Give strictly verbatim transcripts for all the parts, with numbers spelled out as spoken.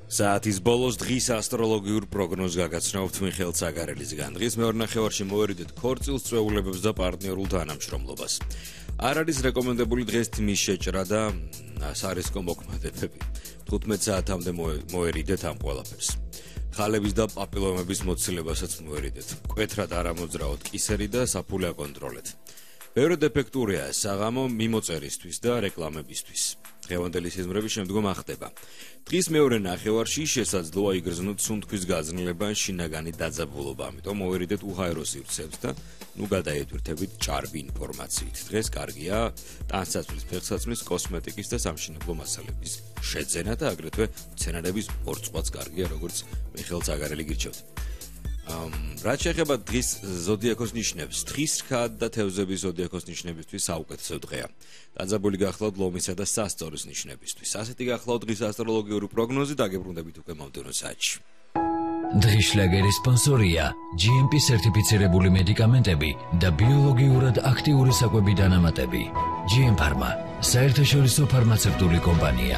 საათის ბოლოს დღის ასტროლოგიურ პროგნოზს გაგაცნობთ მიხეილ ცაგარელიძგან. დღის მეორე ნახევარში მოვერიდეთ ქორწილს, წვეულებებს და პარტნიორულ თანამშრომლობას. არ არის რეკომენდებული დღეს თმის შეჭრა და სარისკო მოქმედებები. თხუთმეტ საათამდე მოვერიდეთ ამ ყველაფერს. ხალების და პაპილომების მოცილებასაც მოვერიდეთ. მკვეთრად არ ამოძრაოთ კისერი და საფულე აკონტროლეთ. ბევრი დეფექტურია საღამო მიმოწერისთვის და რეკლამებისთვის. დღევანდელი სიზმრები შემდგომ ახდება. დღის მეორე ნახევარში შესაძლოა იგრძნოთ სუნთქვის გაძნელება ან შინაგანი დაძაბულობა, ამიტომ მოვერიდეთ უჰაერო სივრცეებს და ნუ გადაედვირთებით ჭარბი ინფორმაციით. დღეს კარგია ტანსაცმლის, ფეხსაცმლის, კოსმეტიკის და სამშენებლო მასალების შეძენა და აგრეთვე მცენარების მორწყვაც კარგია, როგორც მიხეილ ცაგარელი გირჩევთ. რაც შეეხება დღის ზოდიაქოს ნიშნებს, თხის, რქად და თევზების ზოდიაქოს ნიშნებისთვის საუკეთესო დღეა. დაძაბული გახლავთ ლომისა და სასწორის ნიშნებისთვის. ასეთი გახლავთ დღის ასტროლოგიური პროგნოზი, დაგებრუნდებით უკვე მომდევნო საათში. დღის შლაგერის სპონსორია ჯი ემ პი სერტიფიცირებული მედიკამენტები და ბიოლოგიურად აქტიური საკვები დანამატები. ჯი ემ ფარმა, საერთაშორისო ფარმაცევტული კომპანია.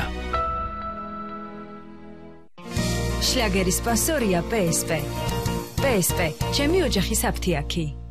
შლაგერის სპონსორია პე ეს პე. პე ეს პე, ჩემი ოჯახის აფთიაქი.